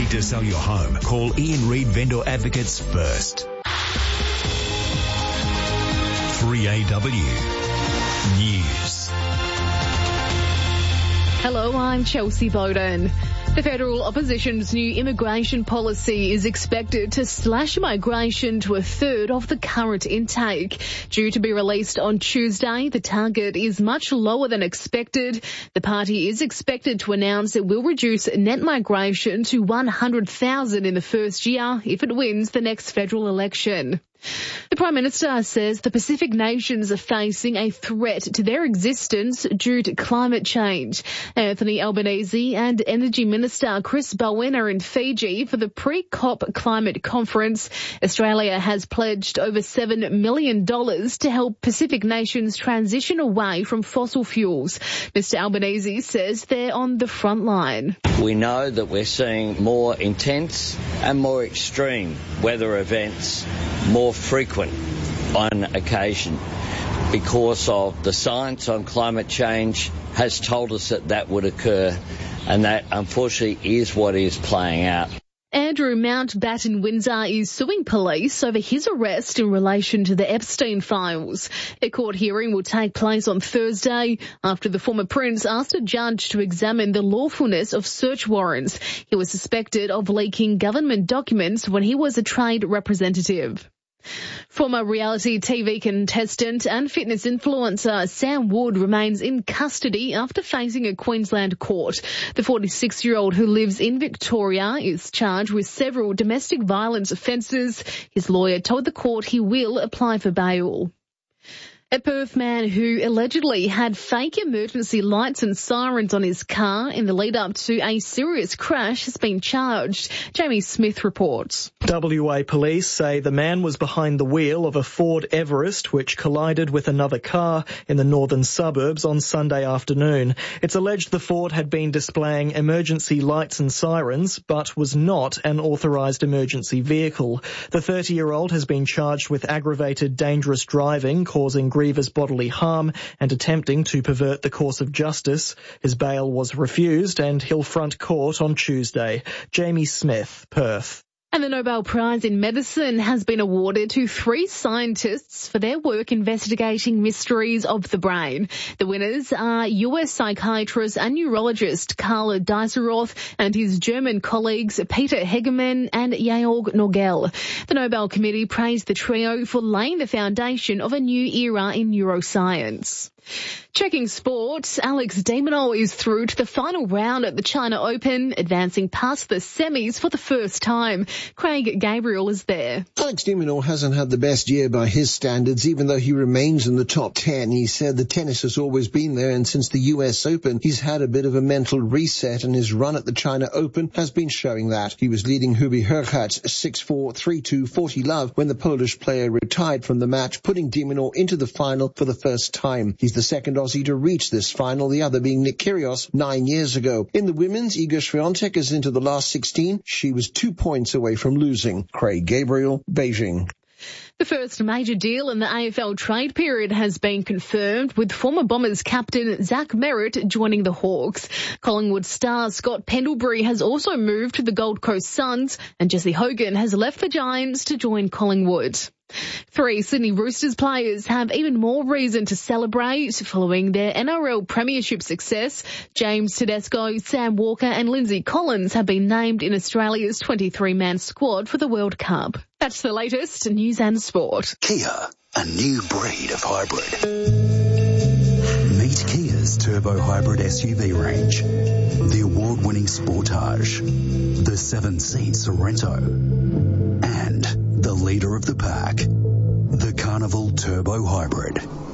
Need to sell your home? Call Ian Reid Vendor Advocates first. 3AW News. Hello, I'm Chelsea Bowden. The federal opposition's new immigration policy is expected to slash migration to a third of the current intake. Due to be released on Tuesday, the target is much lower than expected. The party is expected to announce it will reduce net migration to 100,000 in the first year if it wins the next federal election. The Prime Minister says the Pacific nations are facing a threat to their existence due to climate change. Anthony Albanese and Energy Minister Chris Bowen are in Fiji for the pre-COP climate conference. Australia has pledged over $7 million to help Pacific nations transition away from fossil fuels. Mr Albanese says they're on the front line. We know that we're seeing more intense and more extreme weather events, more frequent on occasion, because of the science on climate change has told us that that would occur, and that unfortunately is what is playing out. Andrew Mountbatten Windsor is suing police over his arrest in relation to the Epstein files. A court hearing will take place on Thursday after the former prince asked a judge to examine the lawfulness of search warrants. He was suspected of leaking government documents when he was a trade representative. Former reality TV contestant and fitness influencer Sam Wood remains in custody after facing a Queensland court. The 46-year-old who lives in Victoria is charged with several domestic violence offences. His lawyer told the court he will apply for bail. A Perth man who allegedly had fake emergency lights and sirens on his car in the lead-up to a serious crash has been charged. Jamie Smith reports. WA police say the man was behind the wheel of a Ford Everest which collided with another car in the northern suburbs on Sunday afternoon. It's alleged the Ford had been displaying emergency lights and sirens but was not an authorised emergency vehicle. The 30-year-old has been charged with aggravated dangerous driving causing grievous bodily harm and attempting to pervert the course of justice. His bail was refused and he'll front court on Tuesday. Jamie Smith, Perth. And the Nobel Prize in Medicine has been awarded to 3 scientists for their work investigating mysteries of the brain. The winners are US psychiatrist and neurologist Karl Dieseroth and his German colleagues Peter Hegemann and Georg Nogel. The Nobel Committee praised the trio for laying the foundation of a new era in neuroscience. Checking sports, Alex de Minaur is through to the final round at the China Open, advancing past the semis for the first time. Craig Gabriel is there. Alex de Minaur hasn't had the best year by his standards, even though he remains in the top 10. He said the tennis has always been there, and since the US Open, he's had a bit of a mental reset, and his run at the China Open has been showing that. He was leading Hubi Hurkacz 6-4, 3-2, 40 love when the Polish player retired from the match, putting de Minaur into the final for the first time. He's the second Aussie to reach this final, the other being Nick Kyrgios 9 years ago. In the women's, Iga Swiatek is into the last 16. She was 2 points away from losing. Craig Gabriel, Beijing. The first major deal in the AFL trade period has been confirmed, with former Bombers captain Zach Merritt joining the Hawks. Collingwood star Scott Pendlebury has also moved to the Gold Coast Suns, and Jesse Hogan has left the Giants to join Collingwood. 3 Sydney Roosters players have even more reason to celebrate following their NRL premiership success. James Tedesco, Sam Walker and Lindsay Collins have been named in Australia's 23-man squad for the World Cup. That's the latest news and sport. Kia, a new breed of hybrid. Meet Kia's turbo hybrid SUV range. The award-winning Sportage, the 7-seat Sorento, and the leader of the pack, the Carnival Turbo Hybrid.